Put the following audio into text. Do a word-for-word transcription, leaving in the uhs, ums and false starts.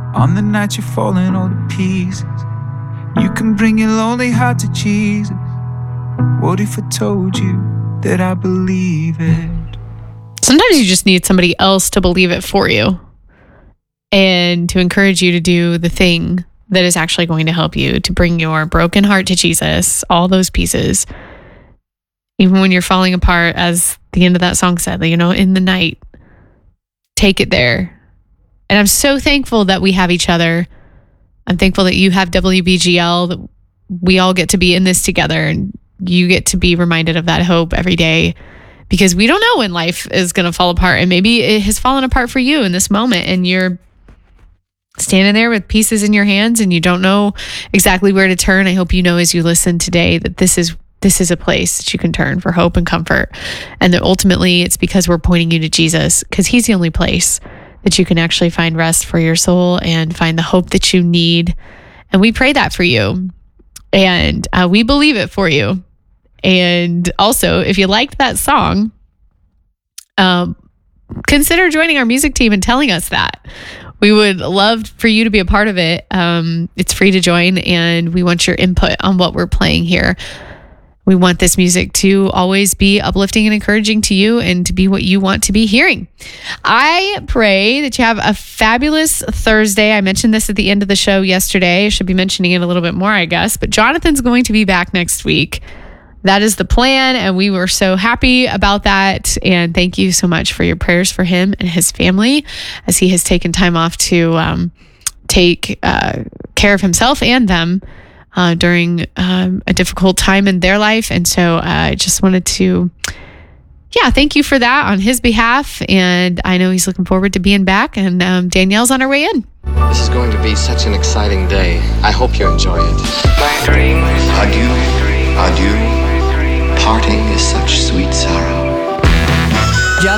On the night you're falling all to pieces, you can bring your lonely heart to Jesus. What if I told you that I believe it? Sometimes you just need somebody else to believe it for you and to encourage you to do the thing that is actually going to help you to bring your broken heart to Jesus, all those pieces. Even when you're falling apart, as the end of that song said, you know, in the night, take it there. And I'm so thankful that we have each other. I'm thankful that you have W B G L, that we all get to be in this together, and you get to be reminded of that hope every day, because we don't know when life is going to fall apart. And maybe it has fallen apart for you in this moment, and you're standing there with pieces in your hands and you don't know exactly where to turn. I hope you know as you listen today that this is this is a place that you can turn for hope and comfort, and that ultimately it's because we're pointing you to Jesus, because he's the only place that you can actually find rest for your soul and find the hope that you need. And we pray that for you, and uh, we believe it for you. And also, if you liked that song, um, consider joining our music team and telling us that. We would love for you to be a part of it. Um, it's free to join, and we want your input on what we're playing here. We want this music to always be uplifting and encouraging to you, and to be what you want to be hearing. I pray that you have a fabulous Thursday. I mentioned this at the end of the show yesterday. I should be mentioning it a little bit more, I guess. But Jonathan's going to be back next week. That is the plan, and we were so happy about that. And thank you so much for your prayers for him and his family, as he has taken time off to um, take uh, care of himself and them Uh, during um, a difficult time in their life. And so uh, I just wanted to, yeah, thank you for that on his behalf. And I know he's looking forward to being back. And um, Danielle's on her way in. This is going to be such an exciting day. I hope you enjoy it. Adieu, adieu. Parting is such sweet sorrow.